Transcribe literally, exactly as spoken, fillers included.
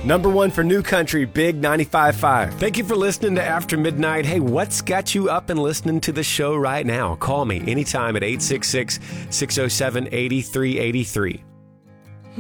Number one for New Country, Big ninety-five point five. Thank you for listening to After Midnight. Hey, what's got you up and listening to the show right now? Call me anytime at eight six six, six oh seven, eight three eight three.